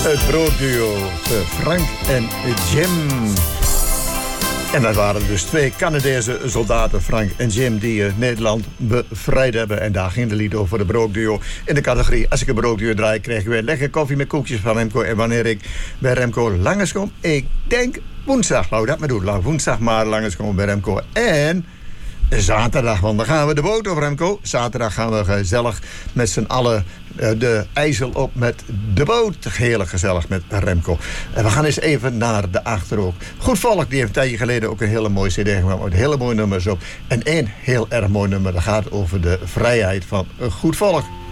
Het broodduo Frank en Jim. En dat waren dus 2 Canadese soldaten, Frank en Jim, die Nederland bevrijd hebben. En daar ging de lied over de broodduo. In de categorie Als ik een broodduo draai, krijgen we lekker koffie met koekjes van Remco. En wanneer ik bij Remco langskom, ik denk woensdag, laat dat maar doen. Laat woensdag maar langskom bij Remco. En zaterdag, want dan gaan we de boot over, Remco. Zaterdag gaan we gezellig met z'n allen de IJssel op met de boot. Heel gezellig met Remco. En we gaan eens even naar de Achterhoek. Goed Volk, die heeft een tijdje geleden ook een hele mooie cd gemaakt met hele mooie nummers op. En één heel erg mooi nummer, dat gaat over de vrijheid van Goed Volk.